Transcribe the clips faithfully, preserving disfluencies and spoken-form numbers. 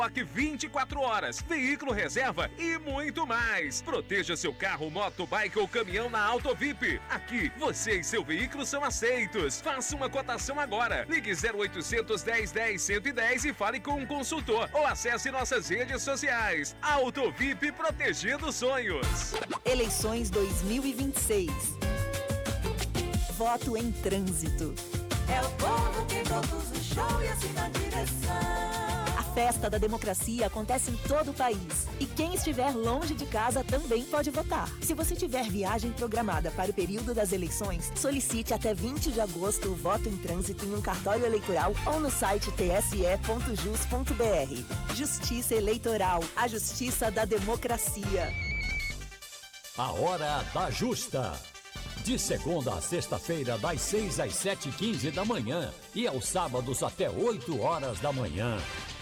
Toque vinte e quatro horas, veículo reserva e muito mais. Proteja seu carro, moto, bike ou caminhão na Auto V I P. Aqui, você e seu veículo são aceitos. Faça uma cotação agora. Ligue zero oitocentos, dez, dez, cento e dez e fale com um consultor. Ou acesse nossas redes sociais. Auto V I P protegendo sonhos. Eleições dois mil e vinte e seis. Voto em trânsito. É o povo que conduz o show e assim na direção. A festa da democracia acontece em todo o país. E quem estiver longe de casa também pode votar. Se você tiver viagem programada para o período das eleições, solicite até vinte de agosto o voto em trânsito em um cartório eleitoral ou no site t s e ponto jus ponto b r. Justiça Eleitoral, a justiça da democracia. A Hora da Justa. De segunda a sexta-feira, das seis às sete e quinze da manhã e aos sábados até oito horas da manhã.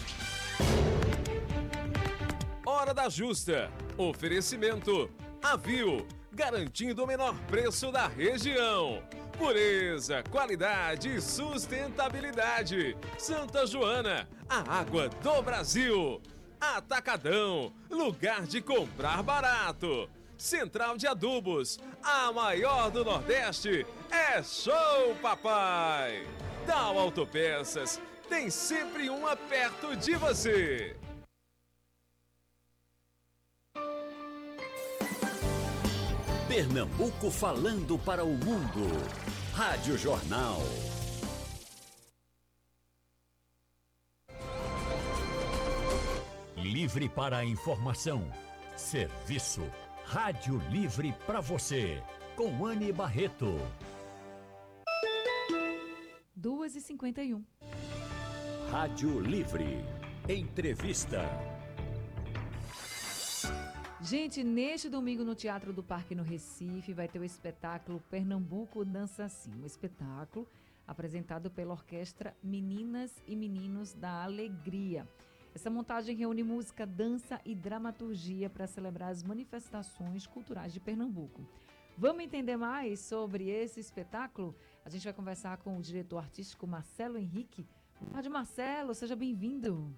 Hora da Justa. Oferecimento. Avio. Garantindo o menor preço da região. Pureza, qualidade e sustentabilidade. Santa Joana, a água do Brasil. Atacadão, lugar de comprar barato. Central de Adubos, a maior do Nordeste. É show, papai! Dal Autopeças, tem sempre uma perto de você. Pernambuco falando para o mundo. Rádio Jornal. Livre para a informação. Serviço. Rádio Livre para você. Com Anne Barreto. duas e cinquenta e um. Rádio Livre. Entrevista. Gente, neste domingo no Teatro do Parque no Recife vai ter o espetáculo Pernambuco Dança Assim. Um espetáculo apresentado pela orquestra Meninas e Meninos da Alegria. Essa montagem reúne música, dança e dramaturgia para celebrar as manifestações culturais de Pernambuco. Vamos entender mais sobre esse espetáculo? A gente vai conversar com o diretor artístico Marcelo Henrique. Boa tarde, Marcelo, seja bem-vindo.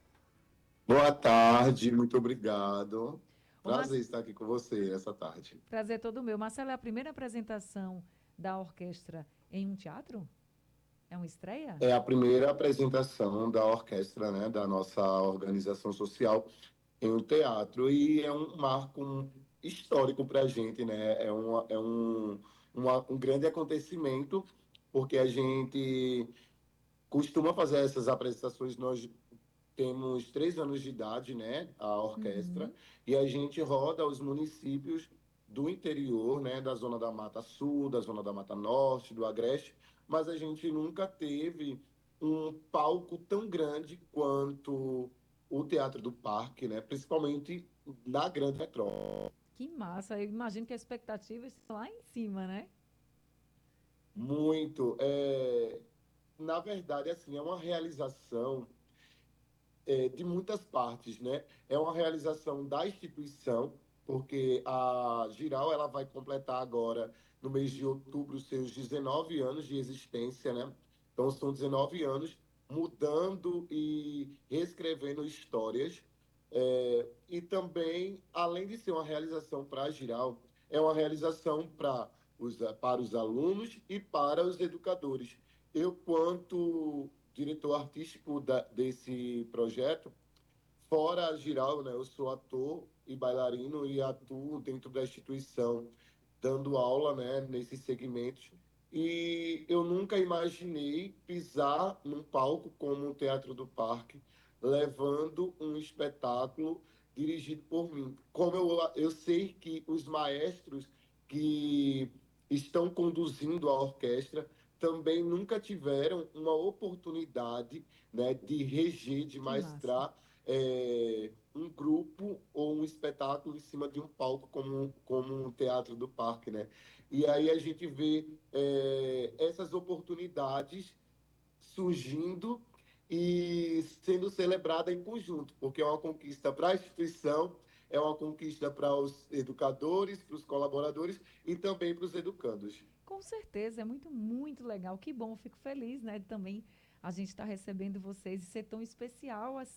Boa tarde, muito obrigado. Prazer Mar... estar aqui com você essa tarde. Prazer todo meu. Marcelo, é a primeira apresentação da orquestra em um teatro? É uma estreia? É a primeira apresentação da orquestra, né, da nossa organização social em um teatro, e é um marco histórico para a gente, né? É, um, é um, uma, um grande acontecimento, porque a gente costuma fazer essas apresentações. Nós temos três anos de idade, né, a orquestra, uhum. E a gente roda os municípios do interior, né, da zona da Mata Sul, da zona da Mata Norte, do Agreste, mas a gente nunca teve um palco tão grande quanto o Teatro do Parque, né, principalmente na grande metrópole. Que massa! Eu imagino que a expectativa está lá em cima, né? Muito. É... Na verdade, assim, é uma realização é, de muitas partes, né? É uma realização da instituição, porque a Giral ela vai completar agora, no mês de outubro, seus dezenove anos de existência, né? Então, são dezenove anos mudando e reescrevendo histórias. É, e também, além de ser uma realização para a Giral, é uma realização para os, para os alunos e para os educadores. Eu, quanto diretor artístico da, desse projeto, fora a Giral, né, eu sou ator e bailarino e atuo dentro da instituição, dando aula, né, nesses segmentos. E eu nunca imaginei pisar num palco como o Teatro do Parque, levando um espetáculo dirigido por mim. Como eu, eu sei que os maestros que estão conduzindo a orquestra também nunca tiveram uma oportunidade, né, de reger, de mestrar é, um grupo ou um espetáculo em cima de um palco como, como um Teatro do Parque, né? E aí a gente vê é, essas oportunidades surgindo e sendo celebrada em conjunto, porque é uma conquista para a instituição, é uma conquista para os educadores, para os colaboradores e também para os educandos. Com certeza, é muito, muito legal. Que bom, fico feliz, né, de também a gente estar tá recebendo vocês e ser tão especial assim.